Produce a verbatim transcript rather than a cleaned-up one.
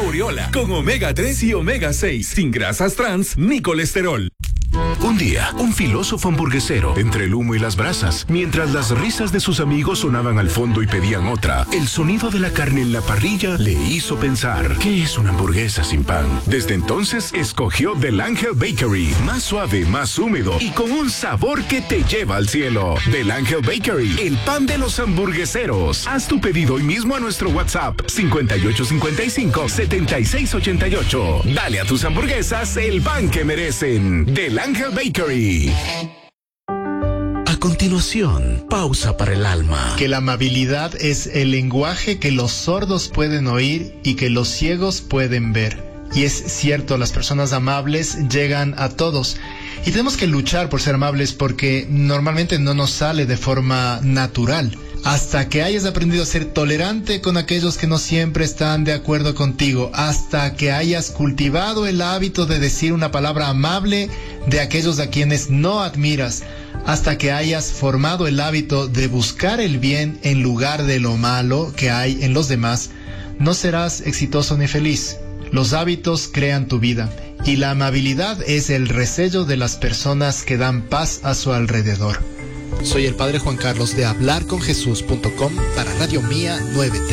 Saboriola, con omega tres y omega seis, sin grasas trans ni colesterol. Un día, un filósofo hamburguesero, entre el humo y las brasas, mientras las risas de sus amigos sonaban al fondo y pedían otra, el sonido de la carne en la parrilla le hizo pensar, ¿qué es una hamburguesa sin pan? Desde entonces, escogió Del Ángel Bakery, más suave, más húmedo y con un sabor que te lleva al cielo. Del Ángel Bakery, el pan de los hamburgueseros. Haz tu pedido hoy mismo a nuestro WhatsApp, cincuenta y ocho cincuenta y cinco, setenta y seis ochenta y ocho. Dale a tus hamburguesas el pan que merecen. Del Ángel Bakery. A continuación, pausa para el alma. Que la amabilidad es el lenguaje que los sordos pueden oír y que los ciegos pueden ver. Y es cierto, las personas amables llegan a todos. Y tenemos que luchar por ser amables porque normalmente no nos sale de forma natural. Hasta que hayas aprendido a ser tolerante con aquellos que no siempre están de acuerdo contigo. Hasta que hayas cultivado el hábito de decir una palabra amable de aquellos a quienes no admiras. Hasta que hayas formado el hábito de buscar el bien en lugar de lo malo que hay en los demás, no serás exitoso ni feliz. Los hábitos crean tu vida y la amabilidad es el resello de las personas que dan paz a su alrededor. Soy el Padre Juan Carlos de hablar con jesús punto com para Radio Mía noventa y tres.